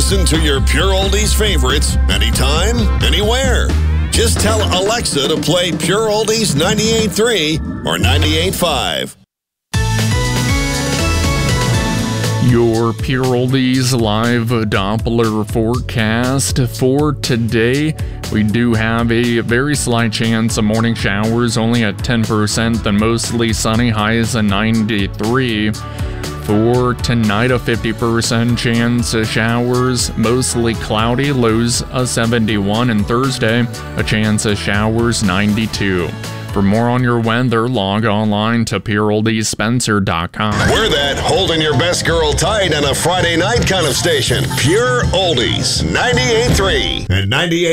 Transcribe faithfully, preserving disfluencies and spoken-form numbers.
Listen to your Pure Oldies favorites anytime, anywhere. Just tell Alexa to play Pure Oldies ninety-eight point three or ninety-eight point five. Your Pure Oldies live Doppler forecast for today. We do have a very slight chance of morning showers, only at ten percent, then mostly sunny, highs at ninety-three. For tonight, a fifty percent chance of showers, mostly cloudy, lows of seventy-one, and Thursday, a chance of showers, ninety-two. For more on your weather, log online to pure oldies spencer dot com. We're that holding your best girl tight on a Friday night kind of station. Pure Oldies ninety-eight point three and ninety-eight.